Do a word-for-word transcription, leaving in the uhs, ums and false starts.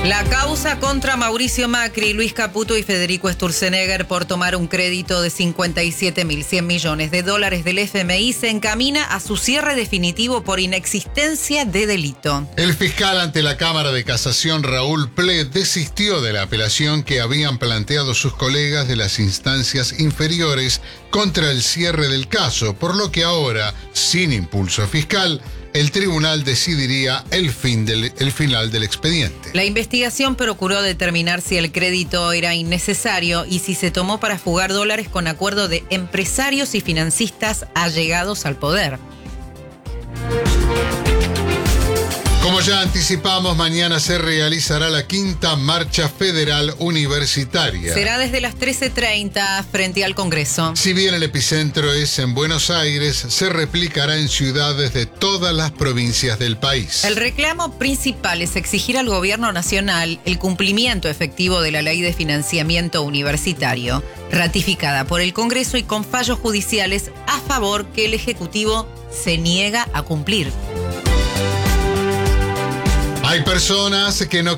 La causa contra Mauricio Macri, Luis Caputo y Federico Sturzenegger por tomar un crédito de cincuenta y siete mil cien millones de dólares del F M I se encamina a su cierre definitivo por inexistencia de delito. El fiscal ante la Cámara de Casación, Raúl Ple, desistió de la apelación que habían planteado sus colegas de las instancias inferiores contra el cierre del caso, por lo que ahora, sin impulso fiscal, el tribunal decidiría el, fin del, el final del expediente. La investigación procuró determinar si el crédito era innecesario y si se tomó para fugar dólares con acuerdo de empresarios y financistas allegados al poder. Como ya anticipamos, mañana se realizará la quinta Marcha Federal Universitaria. Será desde las trece treinta frente al Congreso. Si bien el epicentro es en Buenos Aires, se replicará en ciudades de todas las provincias del país. El reclamo principal es exigir al gobierno nacional el cumplimiento efectivo de la Ley de Financiamiento Universitario, ratificada por el Congreso y con fallos judiciales a favor que el Ejecutivo se niega a cumplir. Hay personas que no